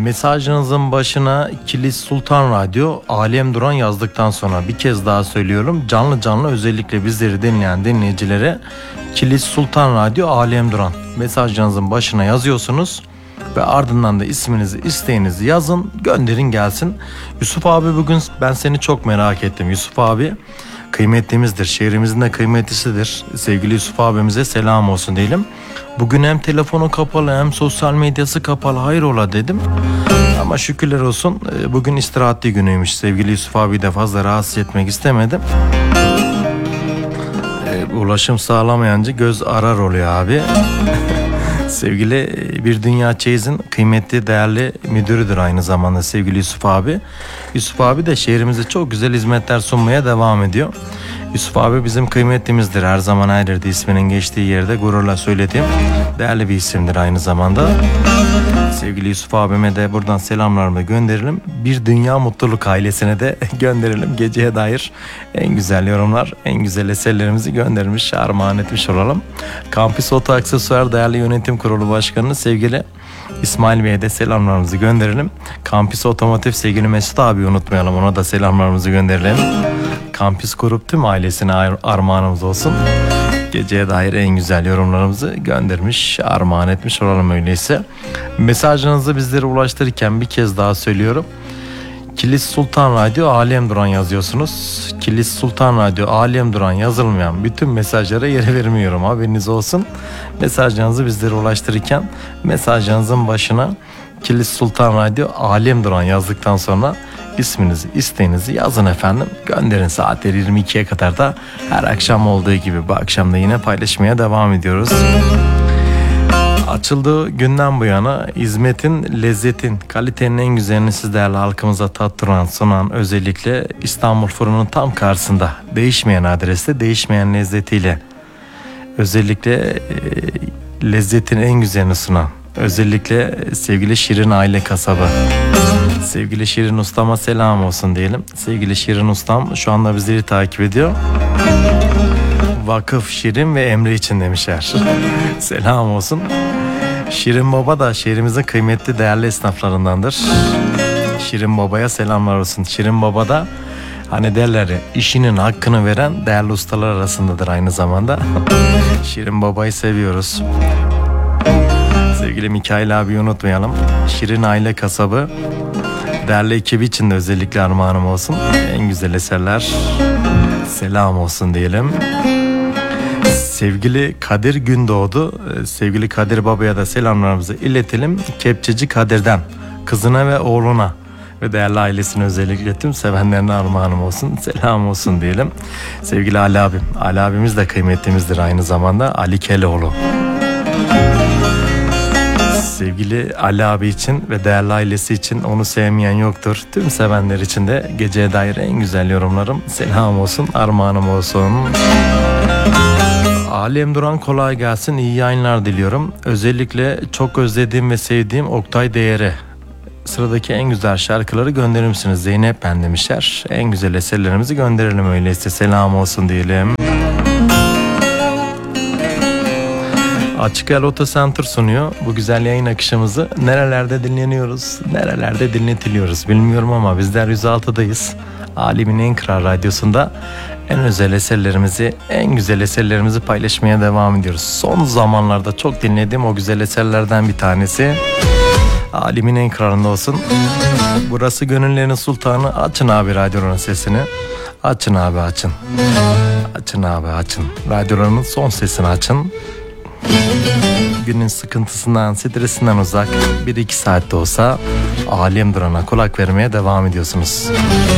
Mesajınızın başına Kilis Sultan Radyo Alem Duran yazdıktan sonra bir kez daha söylüyorum. Canlı canlı özellikle bizleri dinleyen dinleyicilere Kilis Sultan Radyo Alem Duran mesajınızın başına yazıyorsunuz. Ve ardından da isminizi, isteğinizi yazın, gönderin gelsin. Yusuf abi, bugün ben seni çok merak ettim. Yusuf abi kıymetlimizdir, şehrimizin de kıymetlisidir. Sevgili Yusuf abimize selam olsun diyelim. Bugün hem telefonu kapalı hem sosyal medyası kapalı, hayrola dedim. Ama şükürler olsun bugün istirahatli günüymüş. Sevgili Yusuf abi de fazla rahatsız etmek istemedim. Ulaşım sağlamayanca göz arar oluyor abi. Sevgili Bir Dünya Çeyiz'in kıymetli, değerli müdürüdür aynı zamanda sevgili Yusuf abi. Yusuf abi de şehrimize çok güzel hizmetler sunmaya devam ediyor. Yusuf abi bizim kıymetlimizdir. Her zaman her yerde isminin geçtiği yerde gururla söylediğim değerli bir isimdir aynı zamanda. Sevgili Yusuf abime de buradan selamlarımı gönderelim. Bir Dünya Mutluluk ailesine de gönderelim. Geceye dair en güzel yorumlar, en güzel eserlerimizi göndermiş, armağan etmiş olalım. Kampüs Oto Aksesuar Değerli Yönetim Kurulu Başkanı sevgili İsmail Bey'e de selamlarımızı gönderelim. Kampüs Otomotiv sevgili Mesut abi unutmayalım, ona da selamlarımızı gönderelim. Kampüs Grup tüm ailesine armağanımız olsun. Geceye dair en güzel yorumlarımızı göndermiş, armağan etmiş olalım öyleyse. Mesajınızı bizlere ulaştırırken bir kez daha söylüyorum. Kilis Sultan Radyo Alem Duran yazıyorsunuz. Kilis Sultan Radyo Alem Duran yazılmayan bütün mesajlara yer vermiyorum, haberiniz olsun. Mesajınızı bizlere ulaştırırken mesajınızın başına Kilis Sultan Radyo Alem Duran yazdıktan sonra isminizi, isteğinizi yazın efendim. Gönderin, saatleri 22'ye kadar da her akşam olduğu gibi bu akşam da yine paylaşmaya devam ediyoruz. Açıldığı günden bu yana hizmetin, lezzetin, kalitenin en güzelini siz değerli halkımıza tattıran, sunan, özellikle İstanbul Fırın'ın tam karşısında değişmeyen adreste, değişmeyen lezzetiyle özellikle lezzetin en güzelini sunan, özellikle sevgili Şirin Aile Kasabı. Sevgili Şirin Ustama selam olsun diyelim. Sevgili Şirin Ustam şu anda bizleri takip ediyor. Vakıf Şirin ve Emre için demişler. Selam olsun. Şirin Baba da şehrimizin kıymetli, değerli esnaflarındandır. Şirin Baba'ya selamlar olsun. Şirin Baba da hani derler ya, işinin hakkını veren değerli ustalar arasındadır aynı zamanda. Şirin Baba'yı seviyoruz. Sevgili Mikail abi unutmayalım. Şirin Aile Kasabı değerli ekibi için de özellikle armağanım olsun. En güzel eserler selam olsun diyelim. Sevgili Kadir Gündoğdu, sevgili Kadir Baba'ya da selamlarımızı iletelim. Kepçeci Kadir'den kızına ve oğluna ve değerli ailesine özellikle tüm sevenlerine armağanım olsun, selam olsun diyelim. Sevgili Ali abim, Ali abimiz de kıymetlimizdir aynı zamanda, Ali Keloğlu. Sevgili Ali abi için ve değerli ailesi için, onu sevmeyen yoktur. Tüm sevenler için de geceye dair en güzel yorumlarım selam olsun, armağanım olsun. Alem Duran kolay gelsin, iyi yayınlar diliyorum. Özellikle çok özlediğim ve sevdiğim Oktay Değer'e sıradaki en güzel şarkıları gönderir misiniz Zeynep ben demişler. En güzel eserlerimizi gönderelim öyleyse, selam olsun diyelim. Açık El Auto Center sunuyor bu güzel yayın akışımızı. Nerelerde dinleniyoruz, nerelerde dinletiliyoruz bilmiyorum ama bizler 106'dayız. Alemin en kral radyosunda en özel eserlerimizi, en güzel eserlerimizi paylaşmaya devam ediyoruz. Son zamanlarda çok dinlediğim o güzel eserlerden bir tanesi. Alemin en kralında olsun. Burası gönüllerin sultanı. Açın abi radyonun sesini. Açın abi açın. Açın abi açın. Radyonun son sesini açın. Günün sıkıntısından, stresinden uzak 1-2 saatte olsa Alem Duran'a kulak vermeye devam ediyorsunuz.